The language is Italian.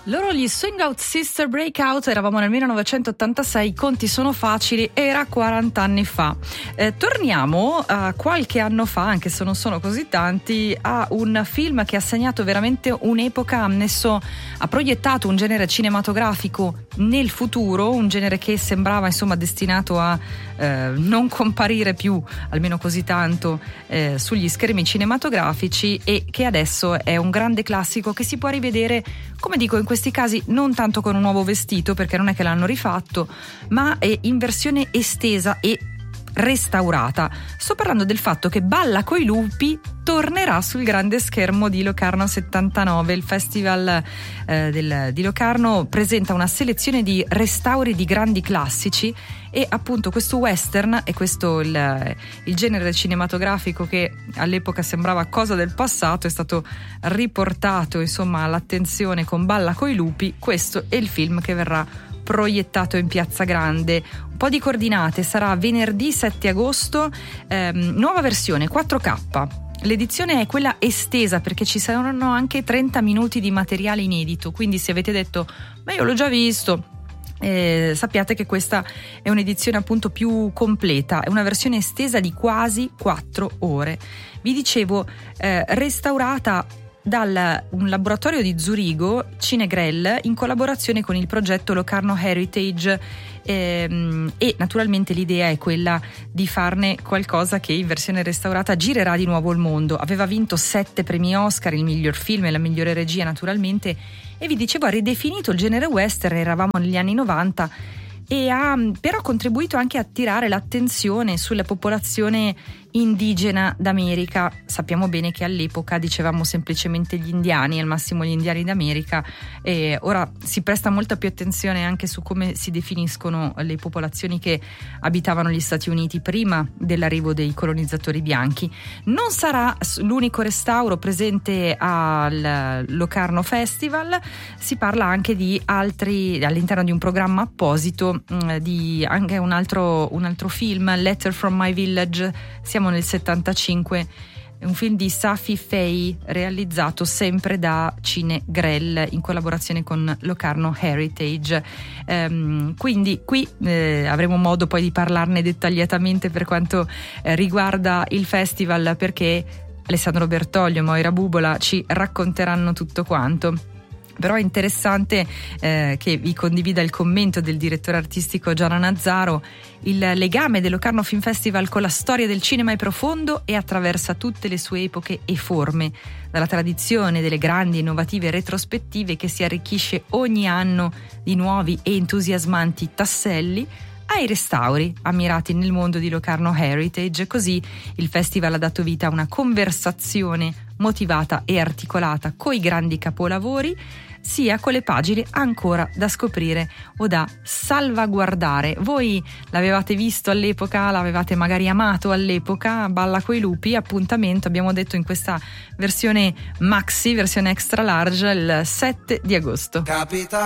Loro gli Swing Out Sister Breakout, eravamo nel 1986, i conti sono facili, era 40 anni fa. Torniamo a qualche anno fa, anche se non sono così tanti, a un film che ha segnato veramente un'epoca, ha proiettato un genere cinematografico nel futuro, un genere che sembrava insomma destinato a non comparire più, almeno così tanto, sugli schermi cinematografici, e che adesso è un grande classico che si può rivedere, come dico, in questi casi non tanto con un nuovo vestito, perché non è che l'hanno rifatto, ma è in versione estesa e restaurata. Sto parlando del fatto che Balla coi lupi tornerà sul grande schermo di Locarno 79. Il festival di Locarno presenta una selezione di restauri di grandi classici, e appunto questo western e questo il genere cinematografico che all'epoca sembrava cosa del passato è stato riportato insomma all'attenzione con Balla coi lupi. Questo è il film che verrà proiettato in Piazza Grande. Un po' di coordinate: sarà venerdì 7 agosto, nuova versione 4K. L'edizione è quella estesa, perché ci saranno anche 30 minuti di materiale inedito, quindi se avete detto ma io l'ho già visto, sappiate che questa è un'edizione appunto più completa, è una versione estesa di quasi 4 ore. Vi dicevo, restaurata da un laboratorio di Zurigo, Cinegrell, in collaborazione con il progetto Locarno Heritage, e naturalmente l'idea è quella di farne qualcosa che in versione restaurata girerà di nuovo il mondo. Aveva vinto 7 premi Oscar, il miglior film e la migliore regia naturalmente, e vi dicevo ha ridefinito il genere western. Eravamo negli anni 90 e ha però contribuito anche a attirare l'attenzione sulla popolazione indigena d'America. Sappiamo bene che all'epoca dicevamo semplicemente gli indiani, al massimo gli indiani d'America, e ora si presta molta più attenzione anche su come si definiscono le popolazioni che abitavano gli Stati Uniti prima dell'arrivo dei colonizzatori bianchi. Non sarà l'unico restauro presente al Locarno Festival, si parla anche di altri, all'interno di un programma apposito, di anche un altro film, Letter from My Village. Siamo nel 75, un film di Safi Fey realizzato sempre da Cinegrell in collaborazione con Locarno Heritage. Quindi qui avremo modo poi di parlarne dettagliatamente per quanto riguarda il festival, perché Alessandro Bertoglio e Moira Bubola ci racconteranno tutto quanto. Però è interessante che vi condivida il commento del direttore artistico Gianna Nazzaro. Il legame del Locarno Film Festival con la storia del cinema è profondo e attraversa tutte le sue epoche e forme, dalla tradizione delle grandi e innovative retrospettive che si arricchisce ogni anno di nuovi e entusiasmanti tasselli, ai restauri ammirati nel mondo di Locarno Heritage. Così il festival ha dato vita a una conversazione motivata e articolata coi grandi capolavori, sia con le pagine ancora da scoprire o da salvaguardare. Voi l'avevate visto all'epoca, l'avevate magari amato all'epoca, Balla coi lupi. Appuntamento, abbiamo detto, in questa versione maxi, versione extra large, il 7 di agosto. Capita